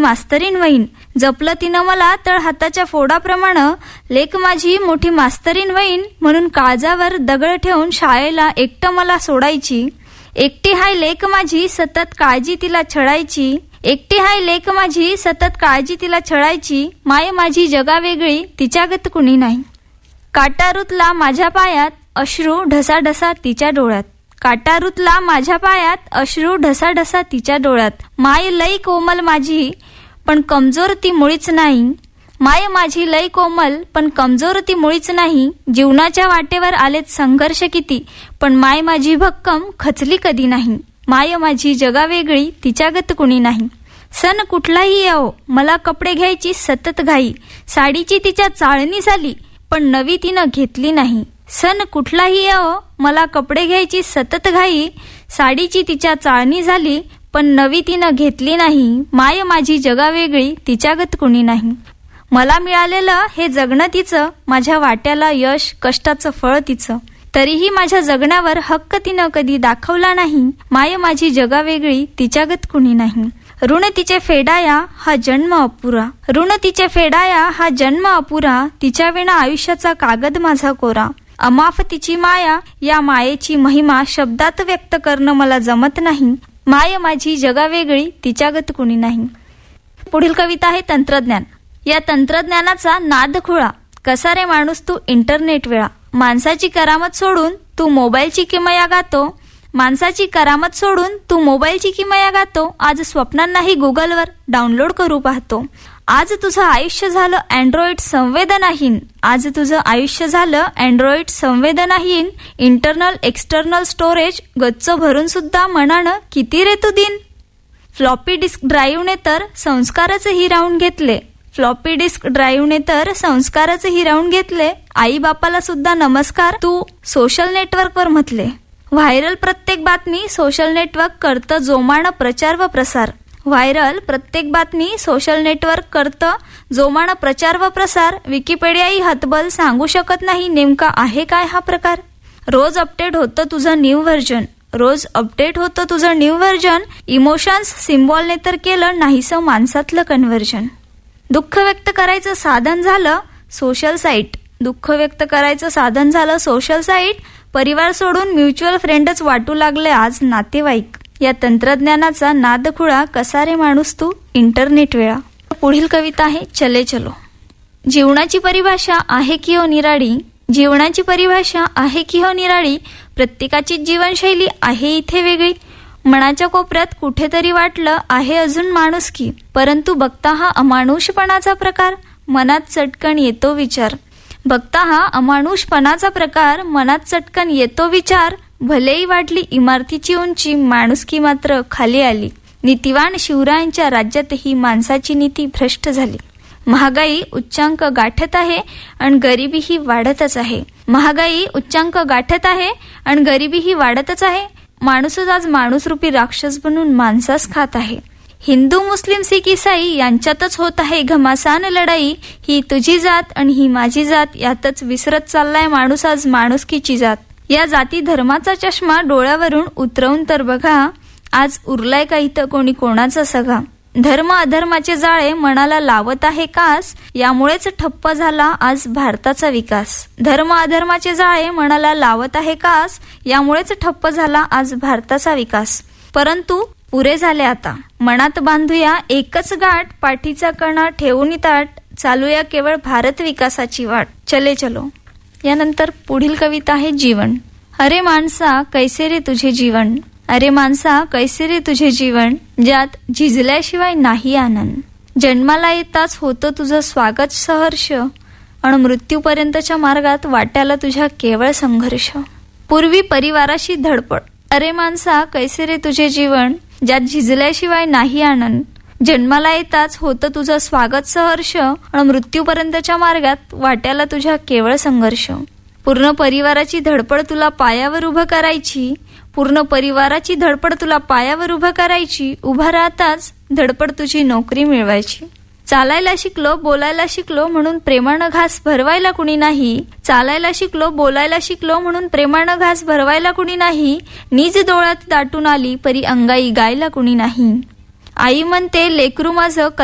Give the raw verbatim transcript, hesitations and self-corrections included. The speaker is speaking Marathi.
मास्तरीण वहीन. जपलं तिनं मला तळ हाताच्या फोडाप्रमाणे. लेक माझी मोठी मास्तरीण वहीन म्हणून काळजावर दगड ठेवून शाळेला एकटं मला सोडायची. एकटी हाय लेक माझी सतत काळजी तिला छळायची. एकटी हाय लेक माझी सतत काळजी तिला छळायची. माय माझी जगा वेगळी तिच्यागत कुणी नाही. काटा रुतला माझ्या पायात अश्रू ढसाढसा तिच्या डोळ्यात. काटा रुतला माझ्या पायात अश्रू ढसाढसा तिच्या डोळ्यात. माय लई कोमल माझी पण कमजोर ती मुळीच नाही. माय माझी लई कोमल पण कमजोर ती मुळीच नाही. जीवनाच्या वाटेवर आलेत संघर्ष किती पण माय माझी भक्कम खचली कधी नाही. माय माझी जगा वेगळी तिच्यागत कुणी नाही. सण कुठलाही यावो मला कपडे घ्यायची सतत घाई. साडीची तिच्या चाळणी झाली पण नवी तिनं घेतली नाही. सण कुठलाही यावो मला कपडे घ्यायची सतत घाई. साडीची तिच्या चाळणी झाली पण नवी तिनं घेतली नाही. माय माझी जगा वेगळी तिच्यागत कुणी नाही. मला मिळालेलं हे जगणं तिचं, माझ्या वाट्याला यश कष्टाचं फळ तिचं. तरीही माझ्या जगण्यावर हक्क तिनं कधी दाखवला नाही. माय माझी जगा वेगळी तिच्यागत कुणी नाही. ऋण तिचे फेडाया हा जन्म अपुरा. ऋण तिचे फेडाया हा जन्म अपुरा. तिच्या विना आयुष्याचा कागद माझा कोरा. अमाफ तिची माया या मायेची महिमा शब्दात व्यक्त करणं मला जमत नाही. माय माझी जगा वेगळी तिच्यागत कुणी नाही. पुढील कविता आहे तंत्रज्ञान. या तंत्रज्ञानाचा नाद खुळा. कसा रे माणूस तू इंटरनेट वेळा. माणसाची करामत सोडून तू मोबाईलची किमया गातो. माणसाची करामत सोडून तू मोबाईलची किमया गातो. आज स्वप्नांनाही गुगलवर डाउनलोड करू पाहतो. आज तुझं आयुष्य झालं अँड्रॉइड संवेदनाहीन. आज तुझं आयुष्य झालं अँड्रॉइड संवेदनाहीन. इंटरनल एक्सटर्नल स्टोरेज गच्च भरून सुद्धा मनानं किती रे तू दिन. फ्लॉपी डिस्क ड्राईव्हने तर संस्कारच हिरावून घेतले. फ्लॉपी डिस्क ड्राईव्हने तर संस्कारच हिरावून घेतले. आई बापाला सुद्धा नमस्कार तू सोशल नेटवर्कवर म्हटले. व्हायरल प्रत्येक बातमी सोशल नेटवर्क करतं जोमानं प्रचार व प्रसार. व्हायरल प्रत्येक बातमी सोशल नेटवर्क करतं जोमानं प्रचार व प्रसार. विकिपीडियाही हतबल सांगू शकत नाही नेमका आहे काय हा प्रकार. रोज अपडेट होतं तुझं न्यू व्हर्जन. रोज अपडेट होतं तुझं न्यू व्हर्जन. इमोशन्स सिम्बॉलने तर केलं नाहीसं माणसातलं कन्व्हर्जन. दुःख व्यक्त करायचं साधन झालं सोशल साईट. दुःख व्यक्त करायचं साधन झालं सोशल साईट. परिवार सोडून म्युच्युअल फ्रेंडच वाटू लागले आज नातेवाईक. या तंत्रज्ञानाचा नादखुळा कसा रे माणूस तू इंटरनेट वेळा. पुढील कविता आहे चले चलो. जीवनाची परिभाषा आहे की हो निराळी. जीवनाची परिभाषा आहे की हो निराळी. प्रत्येकाची जीवनशैली आहे इथे वेगळी. मनाच्या कोपऱ्यात कुठेतरी वाटलं आहे अजून माणुसकी. परंतु बघता हा अमानुषपणाचा प्रकार मनात चटकन येतो विचार. बघता हा अमानुषपणाचा प्रकार मनात चटकन येतो विचार. भलेही वाढली इमारतीची उंची माणुसकी मात्र खाली आली. नीतिवान शिवरायांच्या राज्यातही माणसाची नीती भ्रष्ट झाली. महागाई उच्चांक गाठत आहे आणि गरिबीही वाढतच आहे. महागाई उच्चांक गाठत आहे आणि गरिबीही वाढतच आहे. माणूसच आज माणूसरूपी राक्षस बनून माणसास खात आहे. हिंदू मुस्लिम सिख इसाई यांच्यातच होत आहे घमासान लढाई. ही तुझी जात आणि ही माझी जात यातच विसरत चाललाय माणूस आज माणुसकीची जात. या जाती धर्माचा चष्मा डोळ्यावरून उतरवून तर बघा. आज उरलाय का इथं कोणी कोणाचा सगळा. धर्म अधर्माचे जाळे मनाला लावत आहे कास. यामुळेच ठप्प झाला आज भारताचा विकास. धर्म अधर्माचे जाळे मनाला लावत आहे कास. यामुळेच ठप्प झाला आज भारताचा विकास. परंतु पुरे झाले आता. मनात बांधूया एकच गाठ. पाठीचा कणा ठेवून ताट. चालूया केवळ भारत विकासाची वाट. चले चलो. यानंतर पुढील कविता आहे जीवन. अरे माणसा कैसे रे तुझे जीवन. अरे माणसा कैसे रे तुझे जीवन. ज्यात झिजल्याशिवाय नाही आनंद. जन्माला येताच होतं तुझं स्वागत सहर्ष. आणि मृत्यूपर्यंतच्या मार्गात वाट्याला तुझ्या केवळ संघर्ष. पूर्वी परिवाराशी धडपड. अरे माणसा कैसे रे तुझे जीवन. ज्यात झिजल्याशिवाय नाही आनंद. जन्माला येताच होतं तुझं स्वागत सहर्ष. आणि मृत्यूपर्यंतच्या मार्गात वाट्याला तुझ्या केवळ संघर्ष. पूर्ण परिवाराची धडपड तुला पायावर उभं करायची. पूर्ण परिवाराची धडपड तुला पायावर उभं करायची. उभा राहताच धडपड तुझी नोकरी मिळवायची. चालायला शिकलो बोलायला शिकलो म्हणून प्रेमानं घास भरवायला कुणी नाही. चालायला शिकलो बोलायला शिकलो म्हणून प्रेमानं घास भरवायला कुणी नाही. निज डोळ्यात दाटून आली परी अंगाई गायला कुणी नाही. आई म्हणते लेकरू माझं